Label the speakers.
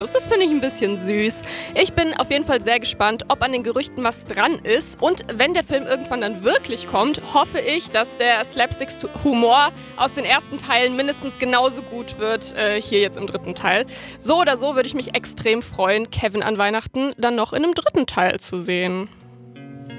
Speaker 1: Das finde ich ein bisschen süß. Ich bin auf jeden Fall sehr gespannt, ob an den Gerüchten was dran ist. Und wenn der Film irgendwann dann wirklich kommt, hoffe ich, dass der Slapstick-Humor aus den ersten Teilen mindestens genauso gut wird, hier jetzt im dritten Teil. So oder so würde ich mich extrem freuen, Kevin an Weihnachten dann noch in einem dritten Teil zu sehen.